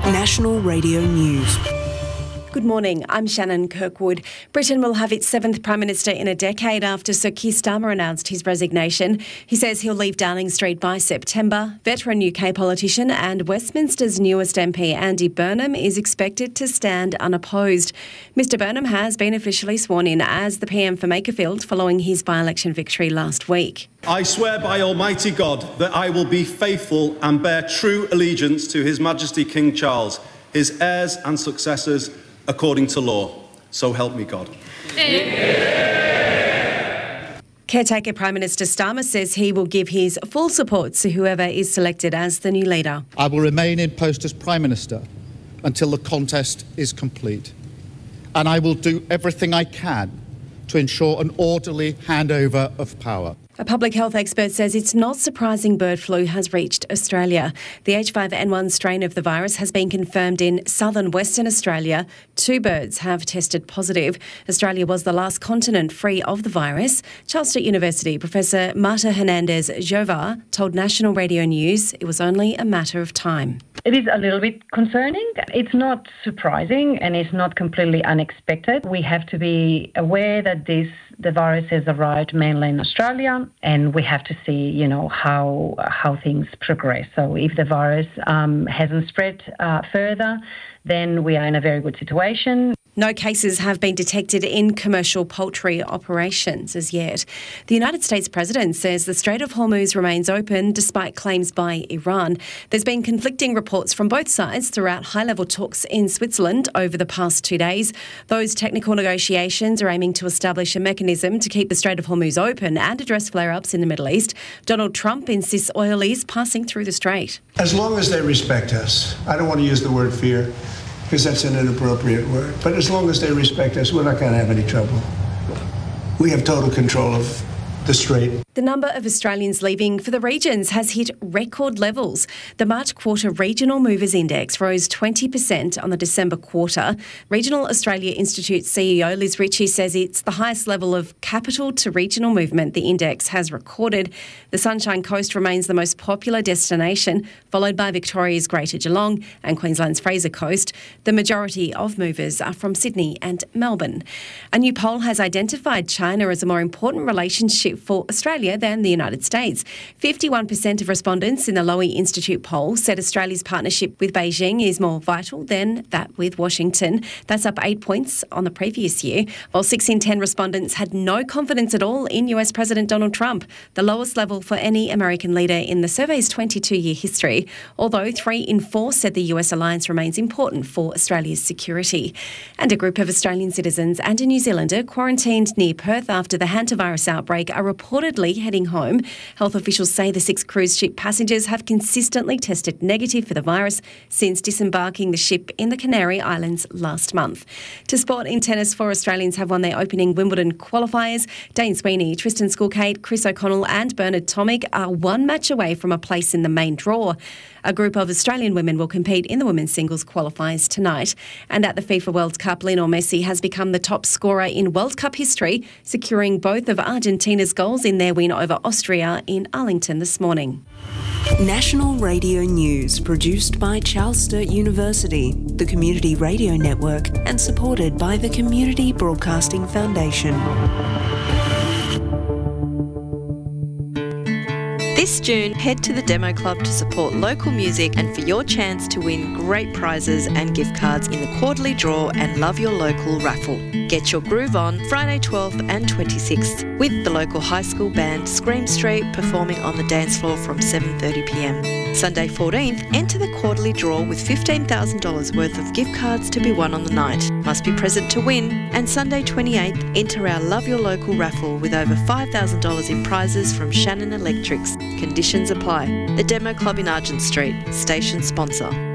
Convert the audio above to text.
National Radio News. Good morning, I'm Shannon Kirkwood. Britain will have its seventh Prime Minister in a decade after Sir Keir Starmer announced his resignation. He says he'll leave Downing Street by September. Veteran UK politician and Westminster's newest MP, Andy Burnham, is expected to stand unopposed. Mr Burnham has been officially sworn in as the PM for Makerfield following his by-election victory last week. I swear by Almighty God that I will be faithful and bear true allegiance to His Majesty King Charles, his heirs and successors, according to law. So help me God. Caretaker Prime Minister Starmer says he will give his full support to whoever is selected as the new leader. I will remain in post as Prime Minister until the contest is complete. And I will do everything I can to ensure an orderly handover of power. A public health expert says it's not surprising bird flu has reached Australia. The H5N1 strain of the virus has been confirmed in southern Western Australia. 2 birds have tested positive. Australia was the last continent free of the virus. Charles Sturt University Professor Marta Hernandez-Jovar told National Radio News it was only a matter of time. It is a little bit concerning. It's not surprising and it's not completely unexpected. We have to be aware that the virus has arrived mainly in Australia, and we have to see, how things progress. So if the virus hasn't spread further, then we are in a very good situation. No cases have been detected in commercial poultry operations as yet. The United States President says the Strait of Hormuz remains open despite claims by Iran. There's been conflicting reports from both sides throughout high-level talks in Switzerland over the past 2 days. Those technical negotiations are aiming to establish a mechanism to keep the Strait of Hormuz open and address flare-ups in the Middle East. Donald Trump insists oil is passing through the strait. As long as they respect us, I don't want to use the word fear, because that's an inappropriate word. But as long as they respect us, we're not going to have any trouble. We have total control of the strait. The number of Australians leaving for the regions has hit record levels. The March quarter Regional Movers Index rose 20% on the December quarter. Regional Australia Institute CEO Liz Ritchie says it's the highest level of capital to regional movement the index has recorded. The Sunshine Coast remains the most popular destination, followed by Victoria's Greater Geelong and Queensland's Fraser Coast. The majority of movers are from Sydney and Melbourne. A new poll has identified China as a more important relationship for Australia than the United States. 51% of respondents in the Lowy Institute poll said Australia's partnership with Beijing is more vital than that with Washington. That's up 8 points on the previous year, while 6 in 10 respondents had no confidence at all in US President Donald Trump, the lowest level for any American leader in the survey's 22-year history, although 3 in 4 said the US alliance remains important for Australia's security. And a group of Australian citizens and a New Zealander quarantined near Perth after the hantavirus outbreak are reportedly heading home. Health officials say the 6 cruise ship passengers have consistently tested negative for the virus since disembarking the ship in the Canary Islands last month. To sport in tennis, 4 Australians have won their opening Wimbledon qualifiers. Dane Sweeney, Tristan Skulkate, Chris O'Connell and Bernard Tomic are 1 match away from a place in the main draw. A group of Australian women will compete in the women's singles qualifiers tonight. And at the FIFA World Cup, Lionel Messi has become the top scorer in World Cup history, securing both of Argentina's goals in their win over Austria in Arlington this morning. National Radio News, produced by Charles Sturt University, the Community Radio Network, and supported by the Community Broadcasting Foundation. This June, head to the Demo Club to support local music and for your chance to win great prizes and gift cards in the quarterly draw and Love Your Local raffle. Get your groove on Friday 12th and 26th with the local high school band Scream Street performing on the dance floor from 7:30pm. Sunday 14th, enter the quarterly draw with $15,000 worth of gift cards to be won on the night. Must be present to win. And Sunday 28th, enter our Love Your Local raffle with over $5,000 in prizes from Shannon Electrics. Conditions apply. The Demo Club in Argent Street, station sponsor.